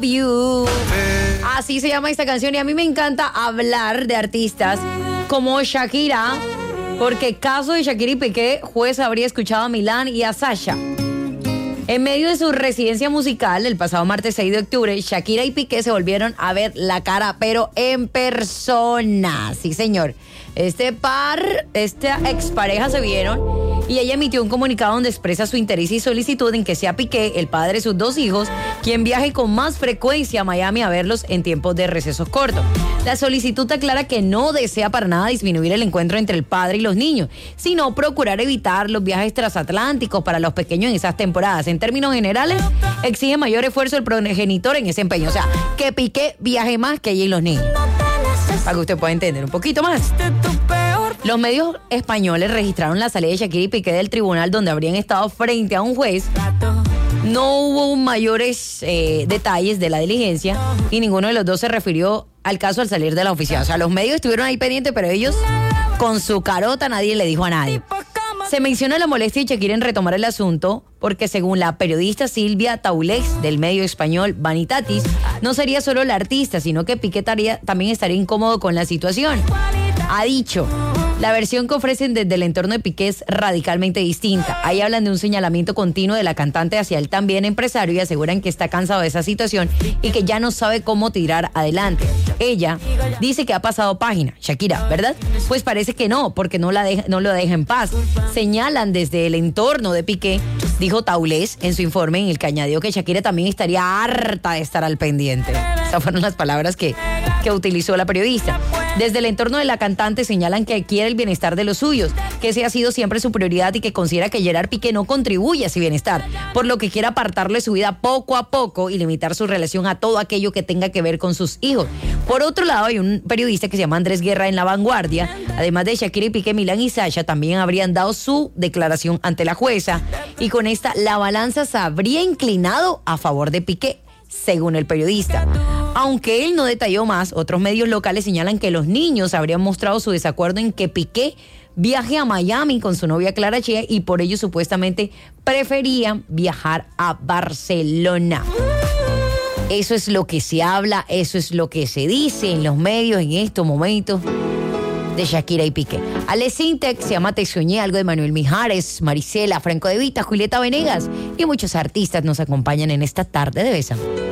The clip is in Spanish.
You. Así se llama esta canción y a mí me encanta hablar de artistas como Shakira, porque caso de Shakira y Piqué, juez habría escuchado a Milán y a Sasha. En medio de su residencia musical, el pasado martes 6 de octubre, Shakira y Piqué se volvieron a ver la cara, pero en persona. Sí, señor. Esta expareja se vieron y ella emitió un comunicado donde expresa su interés y solicitud en que sea Piqué, el padre de sus 2 hijos, quien viaje con más frecuencia a Miami a verlos en tiempos de recesos cortos. La solicitud aclara que no desea para nada disminuir el encuentro entre el padre y los niños, sino procurar evitar los viajes transatlánticos para los pequeños en esas temporadas. En términos generales, exige mayor esfuerzo el progenitor en ese empeño. O sea, que Piqué viaje más que ella y los niños. Para que usted pueda entender un poquito más. Los medios españoles registraron la salida de Shakira y Piqué del tribunal donde habrían estado frente a un juez. No hubo mayores detalles de la diligencia y ninguno de los dos se refirió al caso al salir de la oficina. O sea, los medios estuvieron ahí pendientes, pero ellos con su carota nadie le dijo a nadie. Se menciona la molestia de Shakira en retomar el asunto porque según la periodista Silvia Taulés del medio español Vanitatis, no sería solo la artista, sino que Piqué también estaría incómodo con la situación. Ha dicho, la versión que ofrecen desde el entorno de Piqué es radicalmente distinta. Ahí hablan de un señalamiento continuo de la cantante hacia él también empresario y aseguran que está cansado de esa situación y que ya no sabe cómo tirar adelante. Ella dice que ha pasado página, Shakira, ¿verdad? Pues parece que no, porque no lo deja en paz. Señalan desde el entorno de Piqué, dijo Taulés en su informe, en el que añadió que Shakira también estaría harta de estar al pendiente. Esas fueron las palabras que utilizó la periodista. Desde el entorno de la cantante señalan que quiere el bienestar de los suyos, que ese ha sido siempre su prioridad y que considera que Gerard Piqué no contribuye a ese bienestar, por lo que quiere apartarle su vida poco a poco y limitar su relación a todo aquello que tenga que ver con sus hijos. Por otro lado, hay un periodista que se llama Andrés Guerra en La Vanguardia. Además de Shakira y Piqué, Milán y Sasha también habrían dado su declaración ante la jueza y con esta la balanza se habría inclinado a favor de Piqué, según el periodista. Aunque él no detalló más, otros medios locales señalan que los niños habrían mostrado su desacuerdo en que Piqué viaje a Miami con su novia Clara Chía y por ello supuestamente preferían viajar a Barcelona. Eso es lo que se habla, eso es lo que se dice en los medios en estos momentos de Shakira y Piqué. Ale Sintex, se llama Te Soñé, algo de Manuel Mijares, Marisela, Franco De Vita, Julieta Venegas y muchos artistas nos acompañan en esta tarde de Bésame.